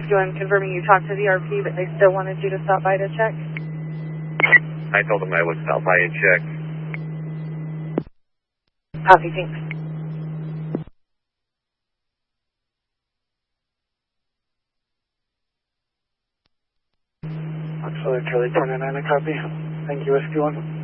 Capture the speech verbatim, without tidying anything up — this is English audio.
One confirming you talked to the R P, but they still wanted you to stop by to check? I told them I would stop by and check. Copy, thanks. Auxiliary Charlie twenty-nine, a copy. Thank you, Whiskey one.